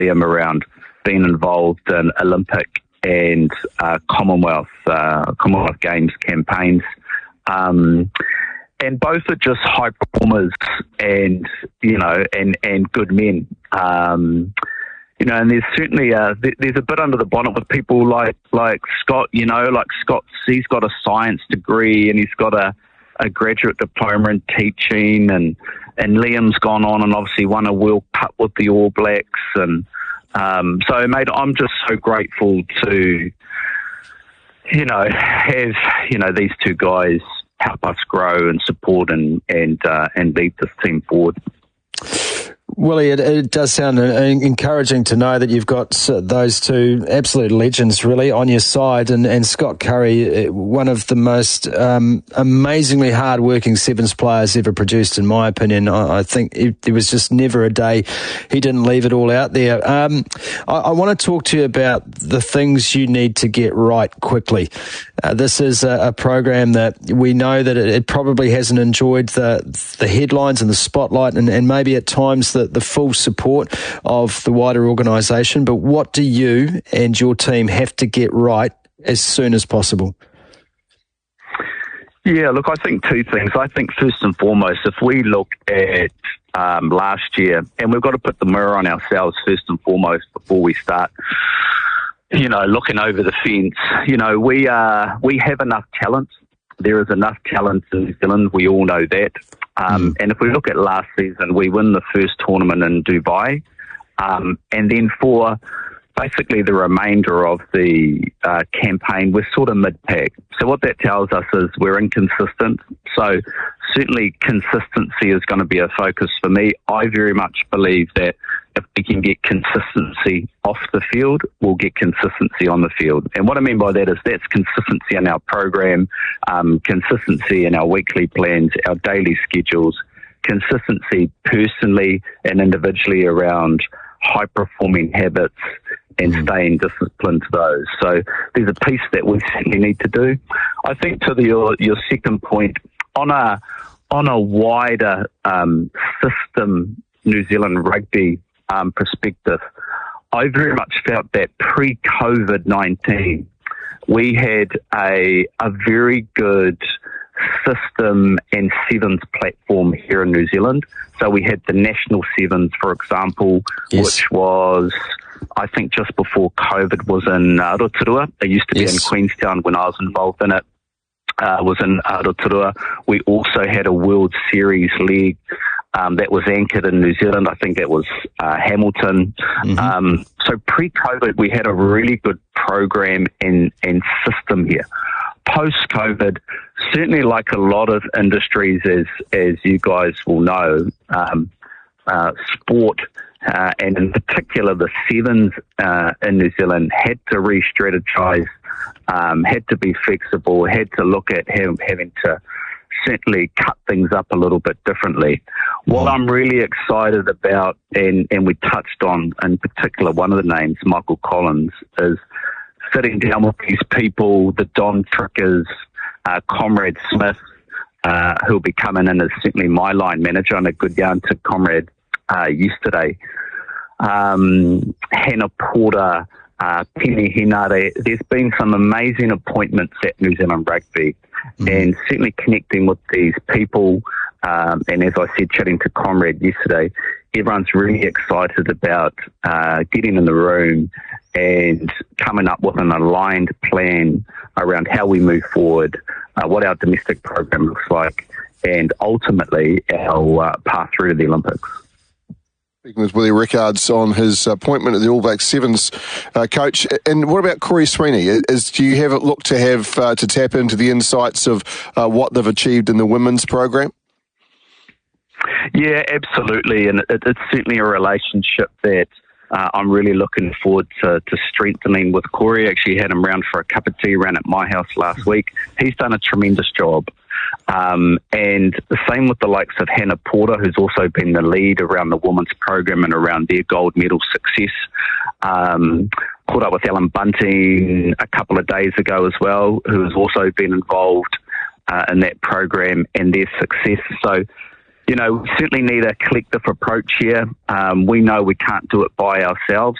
them around being involved in Olympic and Commonwealth Games campaigns. And both are just high performers and good men. And there's certainly there's a bit under the bonnet with people like Scott. Like Scott, he's got a science degree and he's got a graduate diploma in teaching, and Liam's gone on and obviously won a World Cup with the All Blacks. And so, mate, I'm just so grateful to have these two guys help us grow and support and lead this team forward. Willie, it does sound encouraging to know that you've got those two absolute legends really on your side, and Scott Curry, one of the most amazingly hard-working sevens players ever produced, in my opinion. I think there was just never a day he didn't leave it all out there. I want to talk to you about the things you need to get right quickly. This is a program that we know that it probably hasn't enjoyed the headlines and the spotlight and maybe at times the full support of the wider organisation. But what do you and your team have to get right as soon as possible? Yeah, look, I think two things. I think first and foremost, if we look at last year, and we've got to put the mirror on ourselves first and foremost before we start looking over the fence. We have enough talent. There is enough talent in New Zealand. We all know that. And if we look at last season, we win the first tournament in Dubai. And then for basically the remainder of the campaign, we're sort of mid-pack. So what that tells us is we're inconsistent. So certainly consistency is going to be a focus for me. I very much believe that if we can get consistency off the field, we'll get consistency on the field. And what I mean by that is that's consistency in our program, consistency in our weekly plans, our daily schedules, consistency personally and individually around high-performing habits and staying disciplined to those. So there's a piece that we certainly need to do. I think to your second point, on a wider system New Zealand rugby perspective, I very much felt that pre-COVID-19 we had a very good system and sevens platform here in New Zealand. So we had the National Sevens, for example, which was, I think, just before COVID, was in Aotearoa. It used to be in Queenstown when I was involved in it. Was in Aotearoa. We also had a World Series league that was anchored in New Zealand. I think it was Hamilton. So pre-COVID, we had a really good program and system here. Post-COVID, certainly like a lot of industries, as you guys will know, sport and in particular the sevens in New Zealand had to re-strategize, had to be flexible, had to look at having to certainly cut things up a little bit differently. What I'm really excited about, and we touched on in particular one of the names, Michael Collins, is sitting down with these people, the Don Trickers, Comrade Smith, who'll be coming in as certainly my line manager, and a good yarn to Comrade yesterday. Hannah Porter, Penny Henare. There's been some amazing appointments at New Zealand Rugby, and certainly connecting with these people, and as I said, chatting to Comrade yesterday, everyone's really excited about getting in the room and coming up with an aligned plan around how we move forward, what our domestic program looks like, and ultimately our path through to the Olympics. Speaking with Willie Rickards on his appointment at the All Blacks Sevens coach. And what about Corey Sweeney? Do you have it look to have to tap into the insights of what they've achieved in the women's program? Yeah, absolutely. And it's certainly a relationship that I'm really looking forward to strengthening with Corey. Actually had him round for a cup of tea around at my house last week. He's done a tremendous job. And the same with the likes of Hannah Porter, who's also been the lead around the women's program and around their gold medal success. Caught up with Ellen Bunting a couple of days ago as well, who has also been involved in that program and their success. So, we certainly need a collective approach here. We know we can't do it by ourselves.